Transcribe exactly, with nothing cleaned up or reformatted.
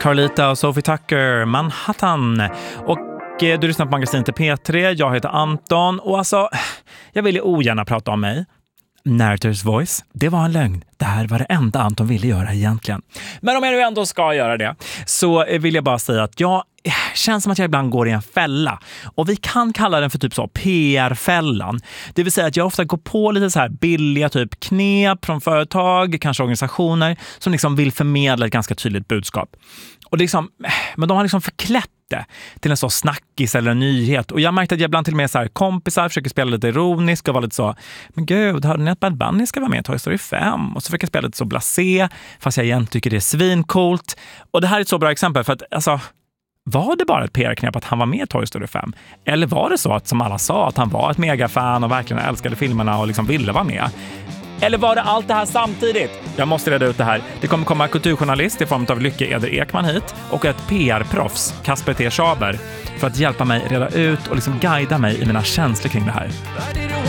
Carlita och Sophie Tucker, Manhattan. Och eh, du lyssnar på Magasinet till P tre. Jag heter Anton och alltså, jag vill ju ogärna prata om mig. Narrators voice, det var en lögn. Det här var det enda Anton ville göra egentligen. Men om jag nu ändå ska göra det så vill jag bara säga att jag känns som att jag ibland går i en fälla. Och vi kan kalla den för typ så P R-fällan. Det vill säga att jag ofta går på lite så här billiga typ knep från företag, kanske organisationer som liksom vill förmedla ett ganska tydligt budskap. Och liksom, men de har liksom förklätt det till en så snackis eller en nyhet. Och jag märkte att jag ibland till och med så här kompisar försöker spela lite ironisk och vara lite så, men gud, hörde ni att Bad Bunny ska vara med i Toy Story fem? Och så försöker jag spela lite så blasé, fast jag egentligen tycker det är svincoolt. Och det här är ett så bra exempel för att, alltså, var det bara ett P R-knep att han var med i Toy Story fem? Eller var det så att, som alla sa, att han var ett megafan och verkligen älskade filmerna och liksom ville vara med? Eller var det allt det här samtidigt? Jag måste reda ut det här. Det kommer komma kulturjournalist i form av Lycke Eder Ekman hit och ett P R-proffs, Kasper T. Schaber, för att hjälpa mig reda ut och liksom guida mig i mina känslor kring det här.